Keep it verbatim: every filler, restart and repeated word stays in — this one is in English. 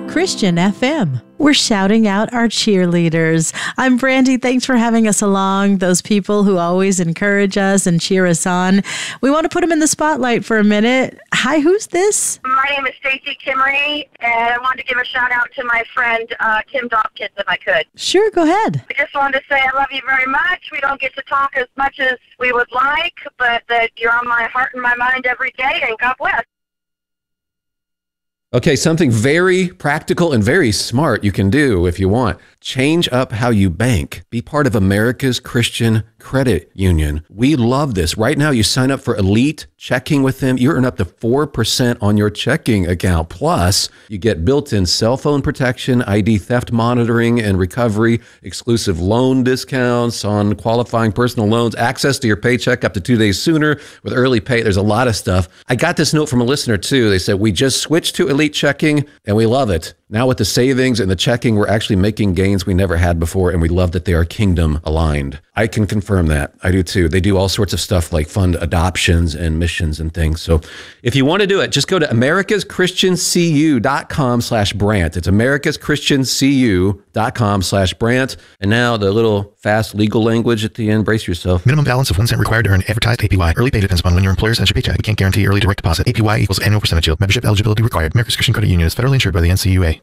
Christian F M. We're shouting out our cheerleaders. I'm Brandy. Thanks for having us along. Those people who always encourage us and cheer us on. We want to put them in the spotlight for a minute. Hi, who's this? My name is Stacy Kimmery, and I wanted to give a shout out to my friend uh, Kim Dopkins, if I could. Sure, go ahead. I just wanted to say I love you very much. We don't get to talk as much as we would like, but that you're on my heart and my mind every day, and God bless. Okay, something very practical and very smart you can do if you want. Change up how you bank. Be part of America's Christian Credit Union. We love this. Right now, you sign up for Elite Checking with them. You earn up to four percent on your checking account. Plus, you get built-in cell phone protection, I D theft monitoring and recovery, exclusive loan discounts on qualifying personal loans, access to your paycheck up to two days sooner with early pay. There's a lot of stuff. I got this note from a listener, too. They said, we just switched to Elite Checking, and we love it. Now with the savings and the checking, we're actually making gains we never had before, and we love that they are kingdom aligned. I can confirm that. I do too. They do all sorts of stuff like fund adoptions and missions and things. So if you want to do it, just go to americaschristiancu.com slash Brant. It's americaschristiancu.com slash Brant. And now the little fast legal language at the end. Brace yourself. Minimum balance of one cent required to earn advertised A P Y. Early pay depends upon when your employer sends your paycheck. We can't guarantee early direct deposit. A P Y equals annual percentage yield. Membership eligibility required. America's Christian Credit Union is federally insured by the N C U A.